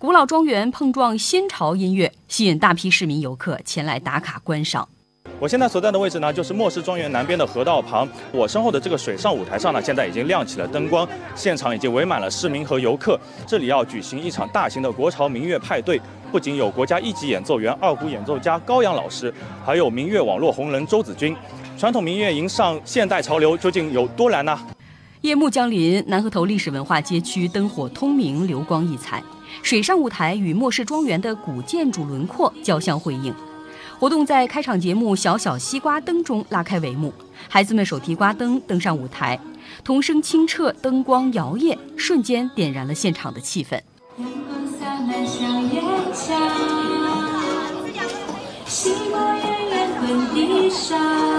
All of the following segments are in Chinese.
古老庄园碰撞新潮音乐，吸引大批市民游客前来打卡观赏。 我现在所在的位置呢，就是莫氏庄园南边的河道旁。我身后的这个水上舞台上呢，现在已经亮起了灯光，现场已经围满了市民和游客。这里要举行一场大型的国潮民乐派对，不仅有国家一级演奏员、二胡演奏家高阳老师，还有民乐网络红人周子君。传统民乐迎上现代潮流，究竟有多难呢？ 夜幕降临，南河头历史文化街区灯火通明，流光溢彩，水上舞台与莫氏庄园的古建筑轮廓交相辉映。活动在开场节目小小西瓜灯中拉开帷幕，孩子们手提瓜灯登上舞台，童声清澈，灯光摇曳，瞬间点燃了现场的气氛。 阳光洒满小叶墙，西瓜圆圆滚地上。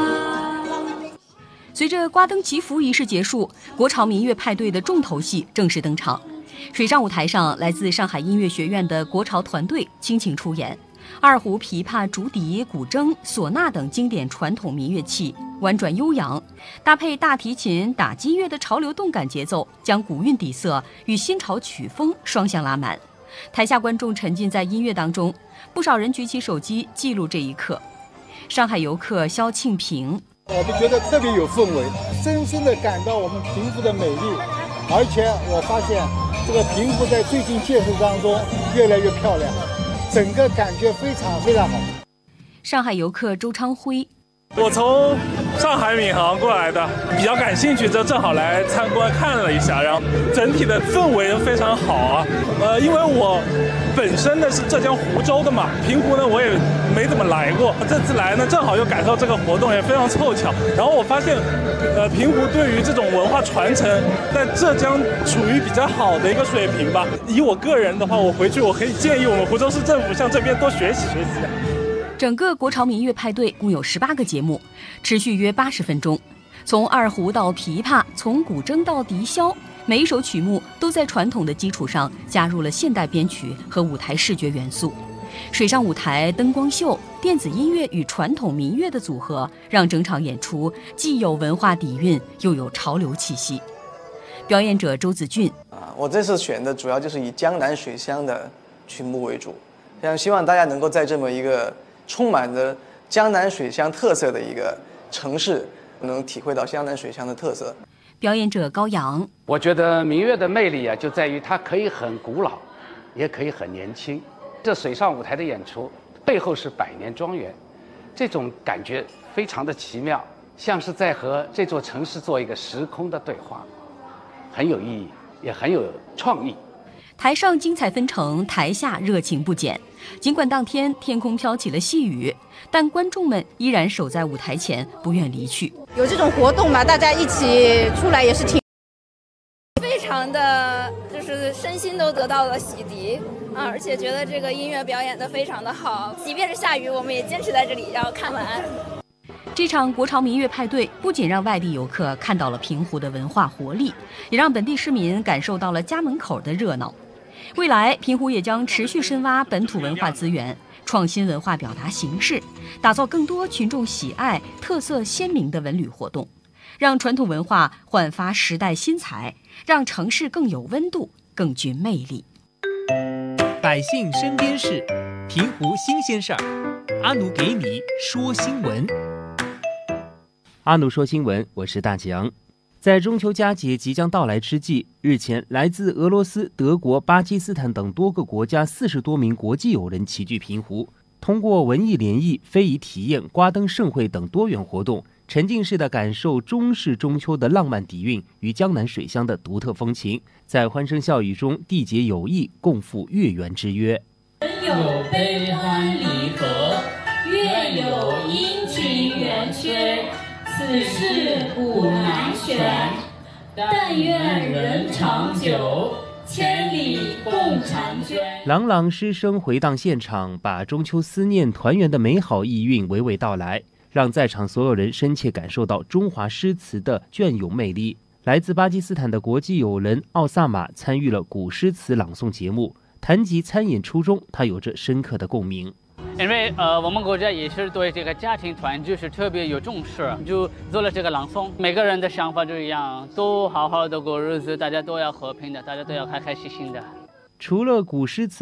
随着瓜灯祈福仪式结束，国潮民乐派对的重头戏正式登场。水上舞台上，来自上海音乐学院的国潮团队倾情出演，二胡、琵琶、竹笛、古筝、唢呐等经典传统民乐器婉转悠扬，搭配大提琴、打击乐的潮流动感节奏，将古韵底色与新潮曲风双向拉满。台下观众沉浸在音乐当中，不少人举起手机记录这一刻。上海游客肖庆平， 我们觉得特别有氛围，深深地感到我们平湖的美丽，而且我发现这个平湖在最近建设当中越来越漂亮，整个感觉非常非常好。 上海游客周昌辉， 我从上海闵行过来的，比较感兴趣，就正好来参观看了一下，然后整体的氛围非常好啊。因为我本身呢是浙江湖州的嘛，平湖呢我也没怎么来过，这次来呢正好又赶上这个活动，也非常凑巧。然后我发现，平湖对于这种文化传承，在浙江处于比较好的一个水平吧。以我个人的话，我回去我可以建议我们湖州市政府向这边多学习学习。 整个国潮民乐派对共有18个节目，持续约80分钟。从二胡到琵琶，从古筝到笛箫，每一首曲目都在传统的基础上加入了现代编曲和舞台视觉元素。水上舞台、灯光秀、电子音乐与传统民乐的组合，让整场演出既有文化底蕴，又有潮流气息。表演者周子俊， 我这次选的主要就是以江南水乡的曲目为主，非常希望大家能够在这么一个充满着江南水乡特色的一个城市，能体会到江南水乡的特色。 表演者高阳， 我觉得民乐的魅力啊，就在于它可以很古老，也可以很年轻。这水上舞台的演出背后是100年庄园，这种感觉非常的奇妙，像是在和这座城市做一个时空的对话，很有意义，也很有创意。 台上精彩纷呈，台下热情不减。尽管当天天空飘起了细雨，但观众们依然守在舞台前，不愿离去。 有这种活动嘛，大家一起出来也是非常的，就是身心都得到了洗涤啊，而且觉得这个音乐表演得非常的好，即便是下雨，我们也坚持在这里要看完。 这场国潮民乐派对不仅让外地游客看到了平湖的文化活力，也让本地市民感受到了家门口的热闹。未来，平湖也将持续深挖本土文化资源，创新文化表达形式，打造更多群众喜爱、特色鲜明的文旅活动，让传统文化焕发时代新彩，让城市更有温度、更具魅力。 百姓身边事，平湖新鲜事儿，阿奴给你说新闻。 阿奴说新闻，我是大强。在中秋佳节即将到来之际，日前来自俄罗斯、德国、巴基斯坦等多个国家40多名国际友人齐聚平湖，通过文艺联谊、非遗体验、瓜灯盛会等多元活动，沉浸式的感受中式中秋的浪漫底蕴与江南水乡的独特风情，在欢声笑语中缔结友谊，共赴月圆之约。 人有悲欢离合，月有阴晴圆缺，此事古难全。但愿人长久，千里共婵娟。 朗朗诗声回荡现场，把中秋思念团圆的美好意蕴娓娓道来，让在场所有人深切感受到中华诗词的隽永魅力。来自巴基斯坦的国际友人奥萨马参与了古诗词朗诵节目，谈及参演初衷，他有着深刻的共鸣。 因为我们国家也是对这个家庭团聚是特别有重视，就做了这个朗诵。每个人的想法都一样，都好好的过日子，大家都要和平的，大家都要开开心心的。 除了古诗词